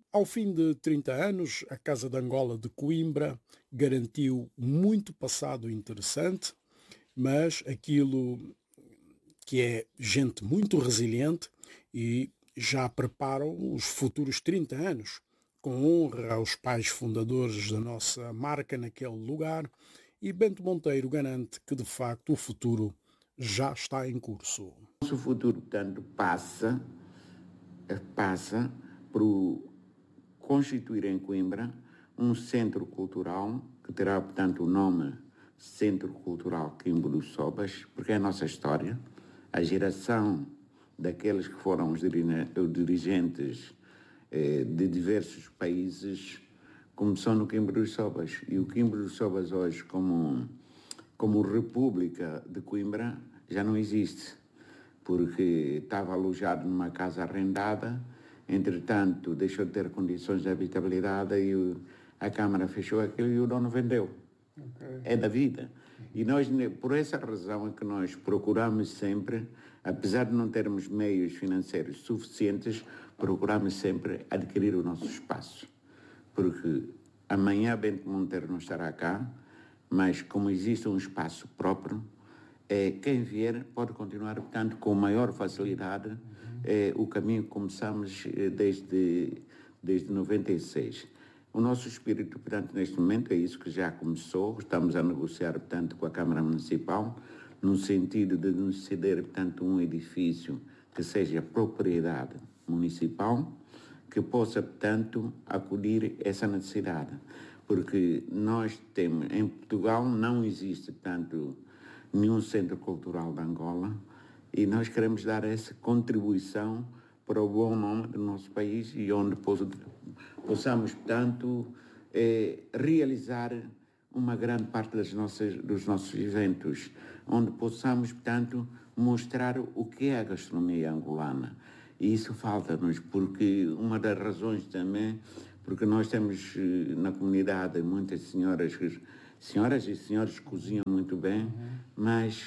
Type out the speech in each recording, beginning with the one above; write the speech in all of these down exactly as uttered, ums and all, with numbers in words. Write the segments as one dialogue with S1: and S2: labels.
S1: Ao fim de trinta anos, a Casa de Angola de Coimbra garantiu muito passado interessante, mas aquilo que é gente muito resiliente e já preparam os futuros trinta anos, com honra aos pais fundadores da nossa marca naquele lugar, e Bento Monteiro garante que de facto o futuro já está em curso.
S2: Nosso futuro, portanto, passa, passa por constituir em Coimbra um centro cultural que terá, portanto, o nome Centro Cultural Quimbo dos Sobas, porque é a nossa história, a geração daqueles que foram os dirigentes eh, de diversos países começou no Quimbo dos Sobas. E o Quimbo dos Sobas hoje, como, como República de Coimbra, já não existe, porque estava alojado numa casa arrendada, entretanto deixou de ter condições de habitabilidade e o, a Câmara fechou aquilo e o dono vendeu. Okay. É da vida. E nós, por essa razão é que nós procuramos sempre, apesar de não termos meios financeiros suficientes, procuramos sempre adquirir o nosso espaço. Porque amanhã Bento Monteiro não estará cá, mas como existe um espaço próprio, é, quem vier pode continuar, portanto, com maior facilidade é, o caminho que começamos desde, desde noventa e seis. O nosso espírito, portanto, neste momento é isso que já começou. Estamos a negociar, portanto, com a Câmara Municipal, no sentido de nos ceder, portanto, um edifício que seja propriedade municipal, que possa, portanto, acudir essa necessidade. Porque nós temos, em Portugal não existe, portanto, nenhum centro cultural de Angola e nós queremos dar essa contribuição para o bom nome do nosso país e onde possamos, portanto, eh, realizar uma grande parte das nossas, dos nossos eventos, onde possamos, portanto, mostrar o que é a gastronomia angolana. E isso falta-nos, porque uma das razões também, porque nós temos na comunidade muitas senhoras, senhoras e senhores que cozinham muito bem, uhum. mas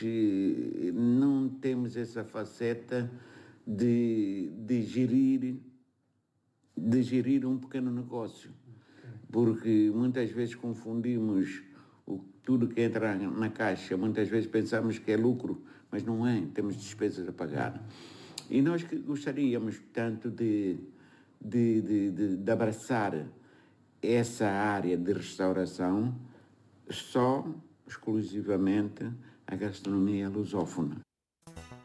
S2: não temos essa faceta de, de, gerir, de gerir um pequeno negócio. Porque muitas vezes confundimos o, tudo que entra na caixa, muitas vezes pensamos que é lucro, mas não é, temos despesas a pagar. E nós gostaríamos, portanto, de, de, de, de, de abraçar essa área de restauração só, exclusivamente, a gastronomia lusófona.